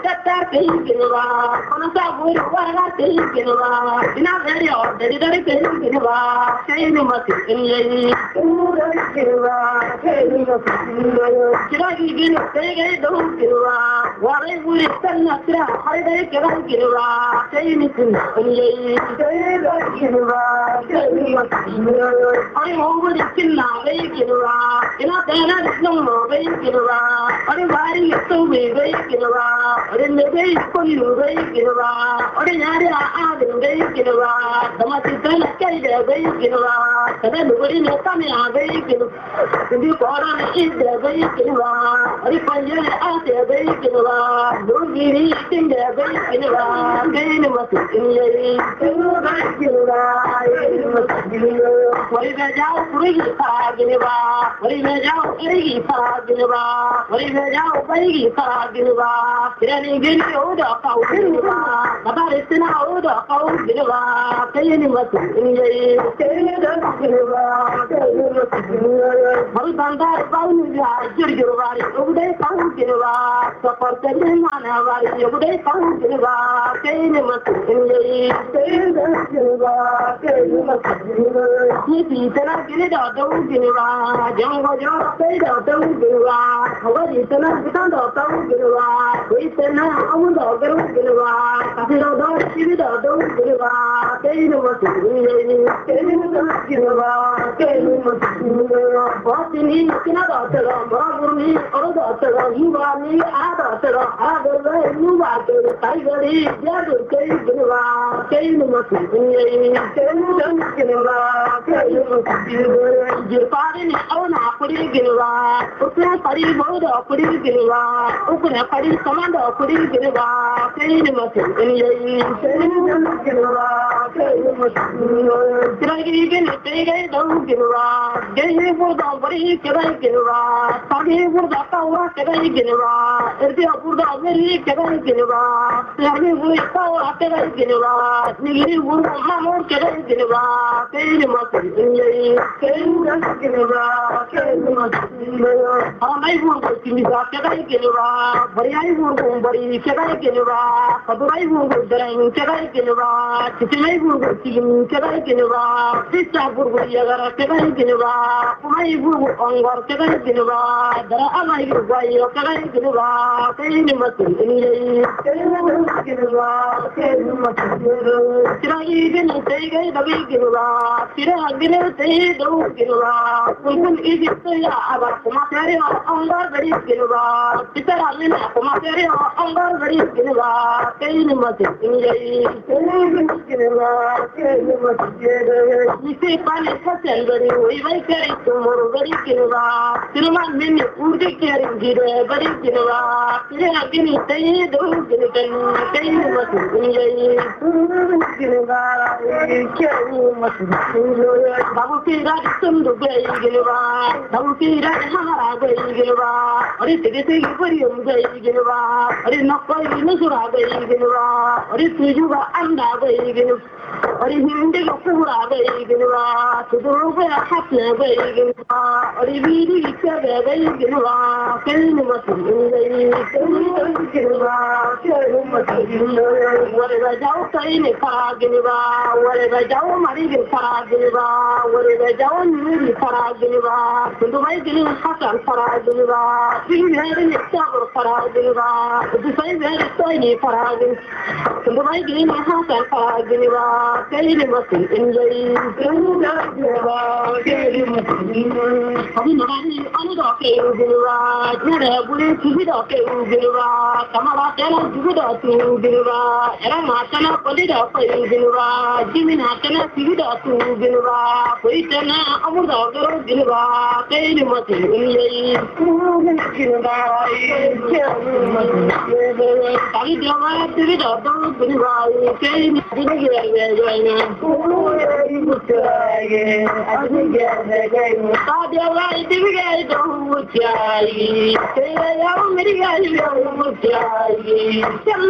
Tatar Kilva, Konasa Gurwa Kilva, in a very ordinary Kilva, saying you must in Kilva, Kiraki Gil, say, don't Kilva, what I would send us to holiday Kilva, saying it in Kilva, I'm over the Killa, Kilva, in a tenant, no more, Kilva, I'm riding it to me, Kilva. Or in the day for you, Kilva, or in area, Adam, Kilva, the Matitan, Kaida, Kilva, and then the wedding of Tamina, Kilva, the new order is the Kilva, or if I yell out there, Kilva, don't give anything there, Kilva, then it was in the what is a job, Riggy Pagilva, what is a job, Riggy Pagilva, what is a job, Riggy Pagilva. Then get older, about it now, older, paying him what in I'm going to go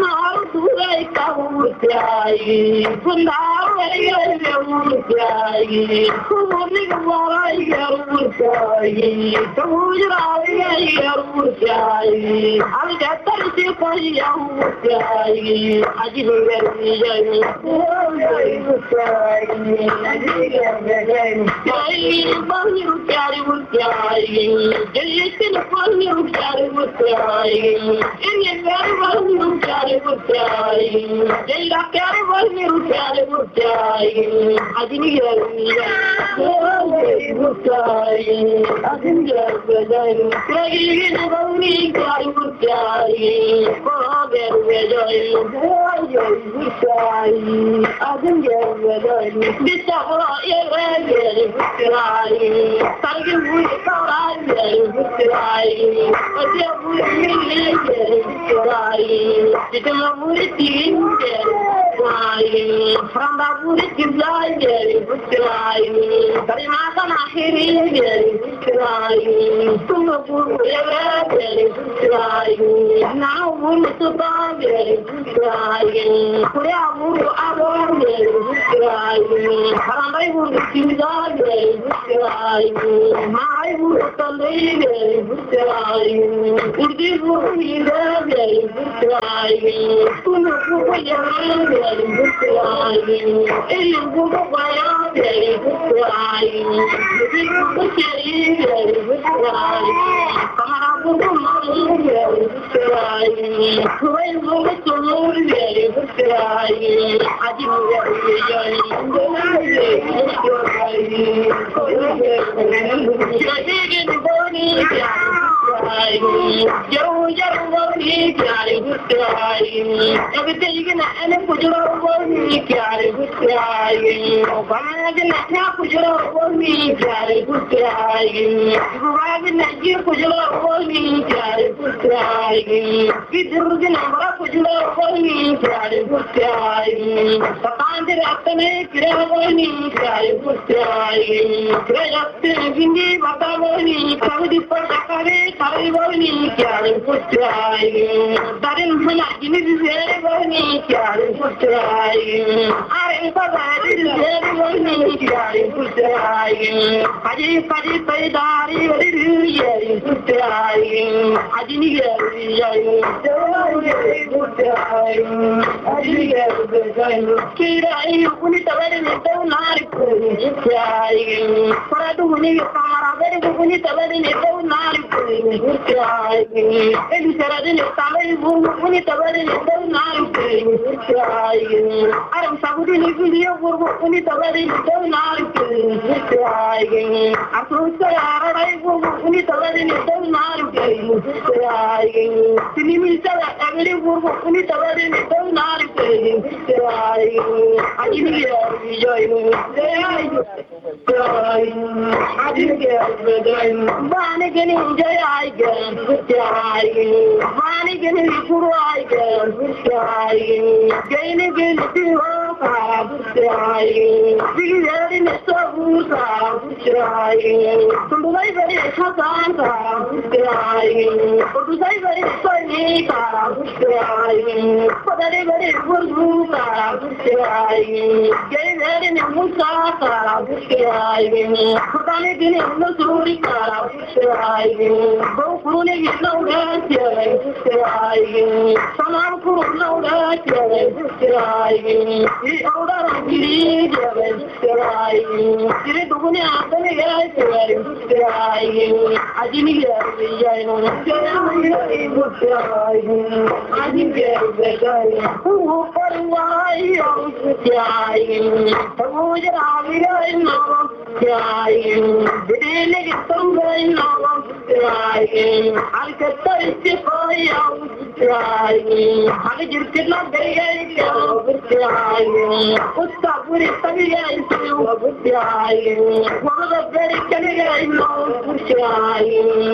I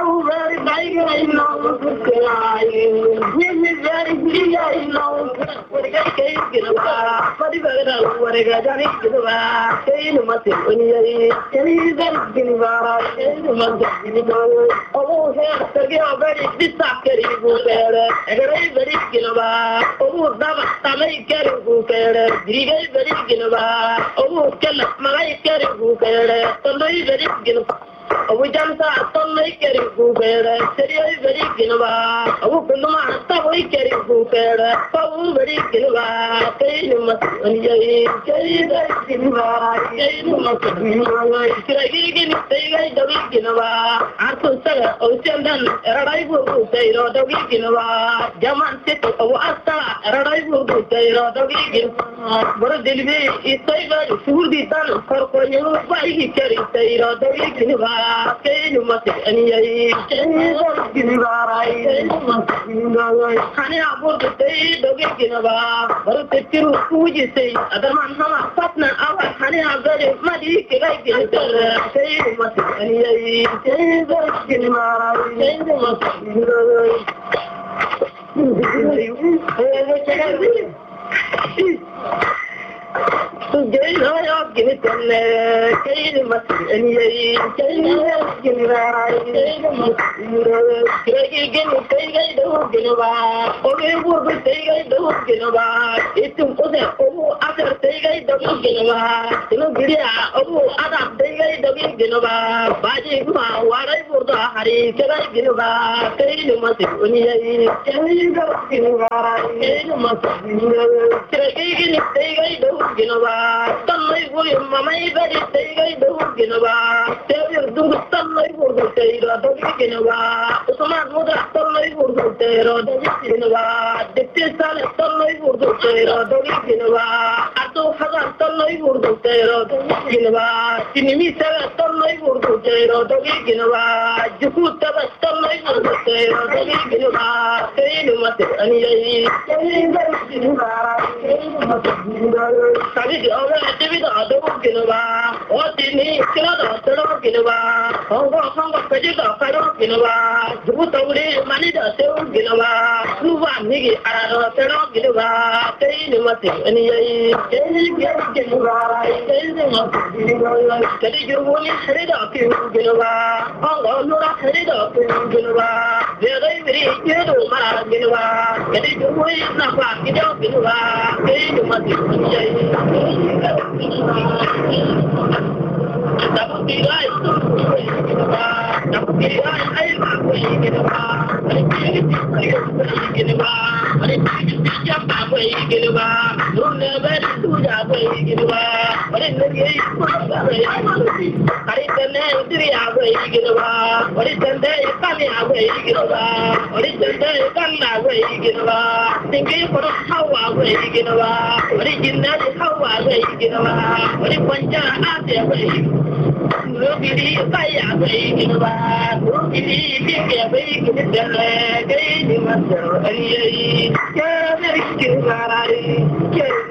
know very big, I know good I am very big, I know what I can't get about. But if I don't know what I got, I get about. Say no matter when you are getting about. No matter when you go. Oh, here, the girl very disappearing. I got very get about. Oh, Tamay carry who care. Diga very get about. Oh, Kella, my carry who care. Somebody very get about. We jump out some like getting who better, Seria very Ginova, a woman, Savoy getting who better, Paul very Ginova, Kay must be Kay Ginova, Kay must be Kay Ginova, Arthur Saga, Ocean Dun, Arrival to say, Roda Ginova, Jaman City of Asta, Arrival to say, Roda Ginova, what a delivery is favor, should be done for you, why he carries say, Roda Ginova. Say you must any honey about the day, the weekend about what the two who you say, other man, Hama, partner, our honey, I'm very muddy, like it. Say you must any to get no give it Kay must any Sunlight William, my very day, don't get about. Tell you, do sunlight will go there, don't get about. Someone would have sunlight will go there, don't get about. The Tissan sunlight will go there, don't get about. I don't have a sunlight will go there, don't get about. Timmy said a sunlight will go there, don't get about. You could have a sunlight will go there, don't get about. Say you must any don't get about. What do you need? Don't get about. Hong Kong, Prejudice, I don't get about. You put away money, don't get about. Who want me? I don't get about. Say you must any get about. Say you want to head up to get about. Hong Kong, not head up to get about. Very, very good, man, get about. Get it away, not back, you don't get about. Say you must Double the right, double the right, I'm going to get about. Jump away, get about. Don't never do that way, get about. But in the game, I can never do that way, get about. What is the day, come away, get about. What is the day, come away, get about. Thinking for how away, get about. What is in that, how away, get about. What is one jar out there, we'll be fire, get about. We'll be big, away, get the leg, get the muscle, and yeah, very good,